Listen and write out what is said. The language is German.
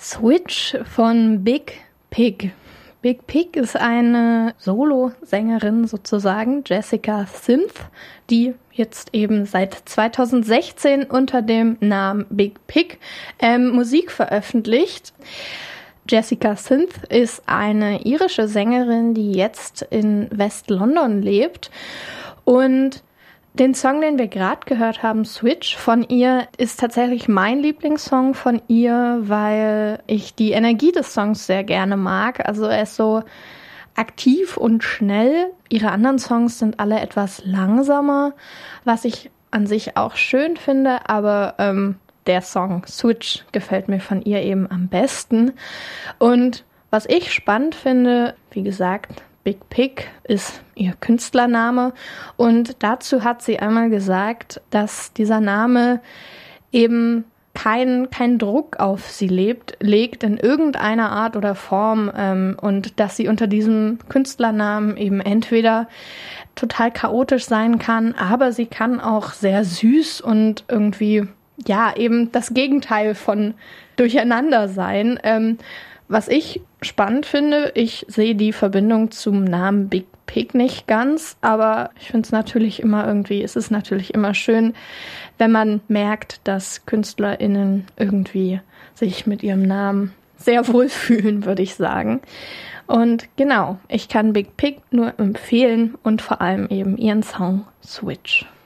Switch von Big Pig. Big Pig ist eine Solo-Sängerin sozusagen, Jessica Synth, die jetzt eben seit 2016 unter dem Namen Big Pig Musik veröffentlicht. Jessica Synth ist eine irische Sängerin, die jetzt in West-London lebt. Und den Song, den wir gerade gehört haben, Switch von ihr, ist tatsächlich mein Lieblingssong von ihr, weil ich die Energie des Songs sehr gerne mag. Also er ist so aktiv und schnell. Ihre anderen Songs sind alle etwas langsamer, was ich an sich auch schön finde, aber der Song Switch gefällt mir von ihr eben am besten. Und was ich spannend finde, wie gesagt, Big Pig ist ihr Künstlername und dazu hat sie einmal gesagt, dass dieser Name eben kein Druck auf sie legt in irgendeiner Art oder Form und dass sie unter diesem Künstlernamen eben entweder total chaotisch sein kann, aber sie kann auch sehr süß und irgendwie, ja, eben das Gegenteil von durcheinander sein. Was ich spannend finde, ich sehe die Verbindung zum Namen Big Pig nicht ganz, aber ich finde es ist natürlich immer schön, wenn man merkt, dass KünstlerInnen irgendwie sich mit ihrem Namen sehr wohlfühlen, würde ich sagen. Und genau, ich kann Big Pig nur empfehlen und vor allem eben ihren Song Switch.